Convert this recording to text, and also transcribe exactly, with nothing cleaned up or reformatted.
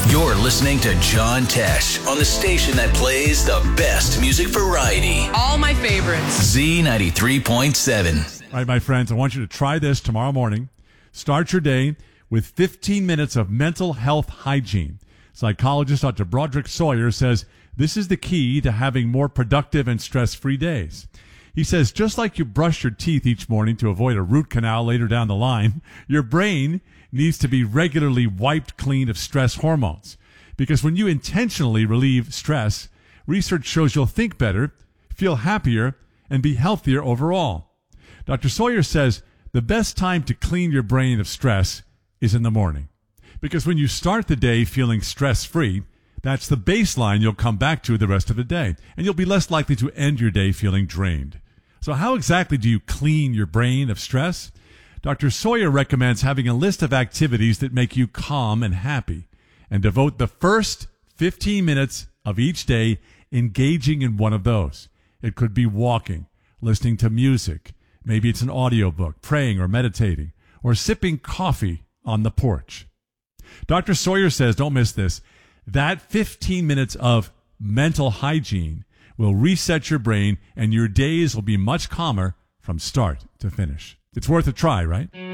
You're listening to John Tesh on the station that plays the best music variety. All my favorites. Z ninety-three point seven. All right, my friends, I want you to try this tomorrow morning. Start your day with fifteen minutes of mental health hygiene. Psychologist Doctor Broderick Sawyer says this is the key to having more productive and stress-free days. He says just like you brush your teeth each morning to avoid a root canal later down the line, your brain needs to be regularly wiped clean of stress hormones. Because when you intentionally relieve stress, research shows you'll think better, feel happier, and be healthier overall. Doctor Sawyer says the best time to clean your brain of stress is in the morning. Because when you start the day feeling stress-free, that's the baseline you'll come back to the rest of the day, and you'll be less likely to end your day feeling drained. So how exactly do you clean your brain of stress? Doctor Sawyer recommends having a list of activities that make you calm and happy, and devote the first fifteen minutes of each day engaging in one of those. It could be walking, listening to music, maybe it's an audiobook, praying or meditating, or sipping coffee on the porch. Doctor Sawyer says, don't miss this, that fifteen minutes of mental hygiene will reset your brain and your days will be much calmer from start to finish. It's worth a try, right?